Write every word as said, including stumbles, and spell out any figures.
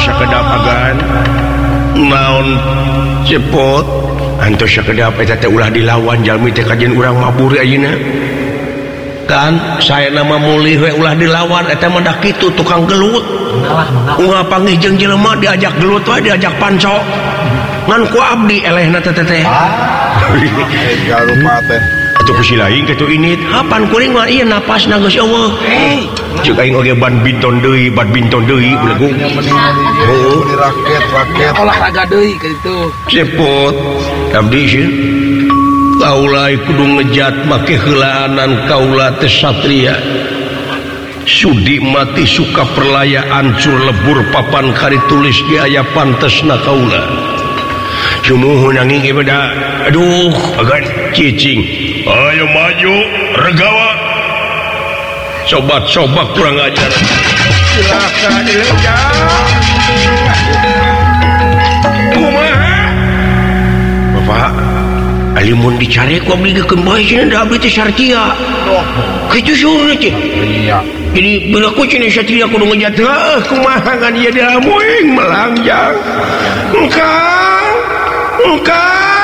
sakedap agan naon cepot antos sakedap eta teh ulah dilawan jalmi teh kajian urang mabur ayeuna kan saya nama mulih we ulah dilawan eta mah dah kitu tukang gelut ulah panggih jeung jelema diajak gelut wae diajak panco ngan ku abdi elehna teh teh ya lupa teh atuh ku silaing kitu ini hapan kuring mah ieu napasna geus eueuh ceuk aing oge badminton deui badminton deui belagu heuh di raket raket olahraga deui kitu cepot abdi sieun kaula kudu ngejat make heulaanan kaula teh satria sudi mati suka perlaya ancur lebur papan kari tulis di aya pantesna kaula sumuhun nanging ibadah aduh agan cicing ayo maju regawa sobat-sobat kurang ajar silakan dilejak kumaha bapak alimun dicari ku abdi gekeun bae cenah da abdi teh sartia kitu suruh teh iya jadi bila ku cenah satria kudu ngejat heuh kumaha ngan ieu da moing melangjang engkau engkau